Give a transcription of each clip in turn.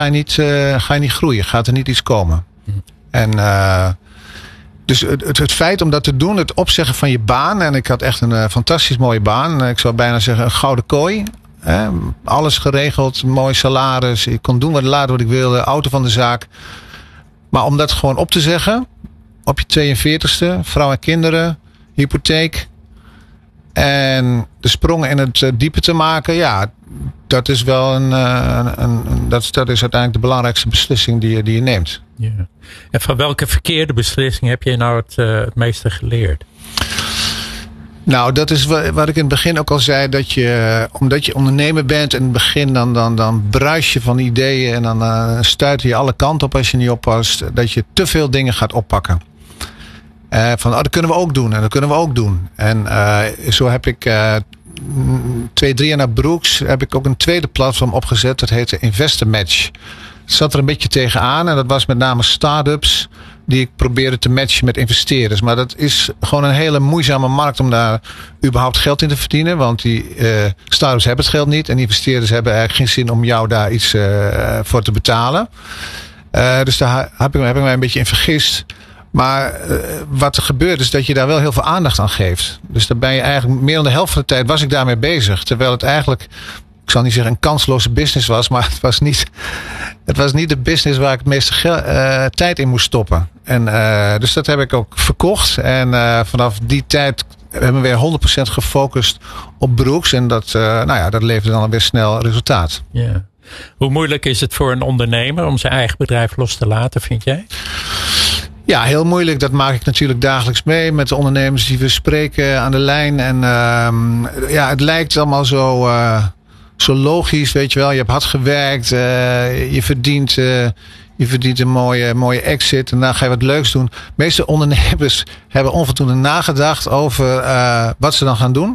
ga je niet groeien. Gaat er niet iets komen. En dus het feit om dat te doen, het opzeggen van je baan. En ik had echt een fantastisch mooie baan. Ik zou bijna zeggen een gouden kooi. Alles geregeld, mooi salaris. Ik kon doen wat ik wilde. Auto van de zaak. Maar om dat gewoon op te zeggen. Op je 42ste. Vrouw en kinderen. Hypotheek. En de sprongen in het diepe te maken. Ja, dat is wel dat is uiteindelijk de belangrijkste beslissing die je neemt. Ja. En van welke verkeerde beslissing heb je nou het meeste geleerd? Nou, dat is wat ik in het begin ook al zei. Dat omdat je ondernemer bent in het begin, dan bruis je van ideeën. En dan stuit je alle kanten op als je niet oppast. Dat je te veel dingen gaat oppakken. Dat kunnen we ook doen en dat kunnen we ook doen. En zo heb ik 2-3 jaar na Brooks heb ik ook een tweede platform opgezet. Dat heette Investor Match. Het zat er een beetje tegenaan en dat was met name start-ups die ik probeerde te matchen met investeerders. Maar dat is gewoon een hele moeizame markt om daar überhaupt geld in te verdienen. Want die start-ups hebben het geld niet en investeerders hebben eigenlijk geen zin om jou daar iets voor te betalen. Dus daar heb ik mij een beetje in vergist. Maar wat er gebeurt is dat je daar wel heel veel aandacht aan geeft. Dus dan ben je eigenlijk meer dan de helft van de tijd was ik daarmee bezig. Terwijl het eigenlijk, ik zal niet zeggen een kansloze business was. Maar het was niet de business waar ik het meeste tijd in moest stoppen. En dus dat heb ik ook verkocht. En vanaf die tijd hebben we weer 100% gefocust op Brooks. En dat leverde dan weer snel resultaat. Ja. Hoe moeilijk is het voor een ondernemer om zijn eigen bedrijf los te laten, vind jij? Ja, heel moeilijk. Dat maak ik natuurlijk dagelijks mee met de ondernemers die we spreken aan de lijn. En het lijkt allemaal zo logisch, weet je wel. Je hebt hard gewerkt, je verdient een mooie exit en dan ga je wat leuks doen. De meeste ondernemers hebben onvoldoende nagedacht over wat ze dan gaan doen.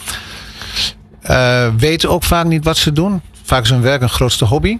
Weten ook vaak niet wat ze doen. Vaak is hun werk hun grootste hobby.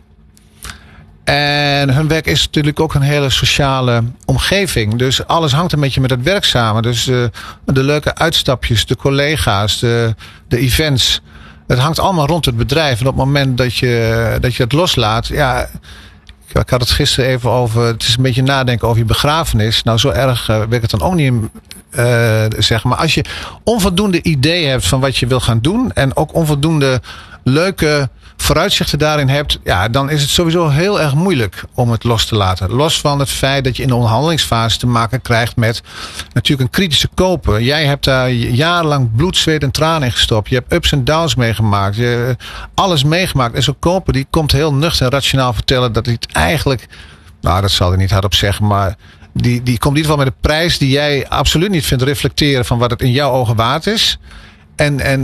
En hun werk is natuurlijk ook een hele sociale omgeving. Dus alles hangt een beetje met het werk samen. Dus de leuke uitstapjes, de collega's, de events. Het hangt allemaal rond het bedrijf. En op het moment dat je het loslaat. Ja, ik had het gisteren even over. Het is een beetje nadenken over je begrafenis. Nou, zo erg werkt het dan ook niet zeggen. Maar als je onvoldoende ideeën hebt van wat je wil gaan doen. En ook onvoldoende leuke vooruitzichten daarin hebt, ja, dan is het sowieso heel erg moeilijk om het los te laten. Los van het feit dat je in de onderhandelingsfase te maken krijgt met natuurlijk een kritische koper. Jij hebt daar jarenlang bloed, zweet en tranen in gestopt. Je hebt ups en downs meegemaakt. Je hebt alles meegemaakt. En zo'n koper die komt heel nuchter en rationaal vertellen dat hij het eigenlijk, nou, dat zal hij niet hardop zeggen, maar die komt in ieder geval met een prijs die jij absoluut niet vindt reflecteren van wat het in jouw ogen waard is. En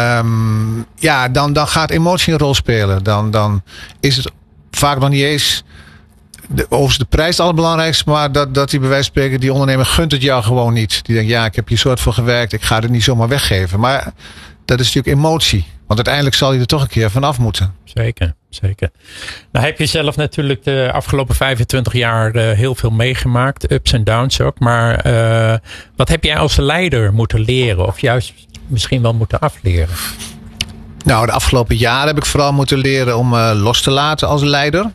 dan gaat emotie een rol spelen. Dan is het vaak nog niet eens overigens de prijs het allerbelangrijkste, maar dat die bij wijze van spreken, die ondernemer gunt het jou gewoon niet. Die denkt, ja, ik heb hier soort voor gewerkt, ik ga het niet zomaar weggeven. Maar dat is natuurlijk emotie. Want uiteindelijk zal je er toch een keer vanaf moeten. Zeker. Nou heb je zelf natuurlijk de afgelopen 25 jaar heel veel meegemaakt. Ups en downs ook. Maar wat heb jij als leider moeten leren? Of juist misschien wel moeten afleren? Nou, de afgelopen jaren heb ik vooral moeten leren om los te laten als leider.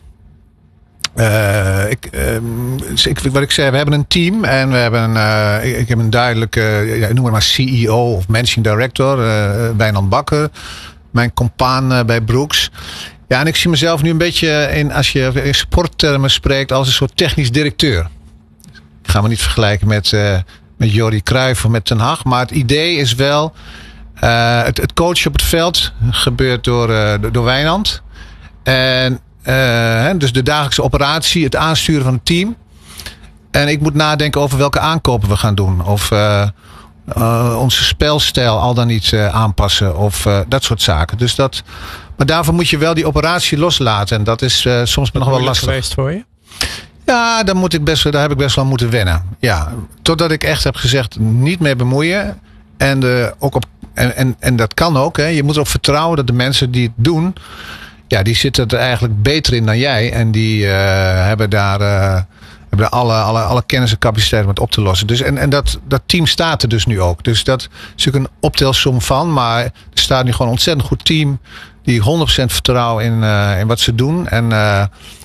Wat ik zei, we hebben een team en we hebben ik heb een duidelijke, noem het maar CEO of Managing Director, Wijnand Bakker, mijn compaan bij Brooks. Ja, en ik zie mezelf nu een beetje als je in sporttermen spreekt, als een soort technisch directeur. Ik ga me niet vergelijken met Jordi Cruijff of met Ten Hag, maar het idee is wel, het coachen op het veld gebeurt door Wijnand. En dus de dagelijkse operatie, het aansturen van het team. En ik moet nadenken over welke aankopen we gaan doen. Of onze spelstijl al dan niet aanpassen. Of dat soort zaken. Dus maar daarvoor moet je wel die operatie loslaten. En dat is soms nog wel lastig. Geweest voor je? Ja, daar heb ik best wel moeten wennen. Ja, totdat ik echt heb gezegd, niet mee bemoeien. En dat kan ook. Hè. Je moet erop vertrouwen dat de mensen die het doen, ja, die zitten er eigenlijk beter in dan jij. En die hebben daar alle kennis en capaciteit om het op te lossen. Dus, en dat team staat er dus nu ook. Dus dat is natuurlijk een optelsom van. Maar er staat nu gewoon een ontzettend goed team. Die 100% vertrouwen in wat ze doen. En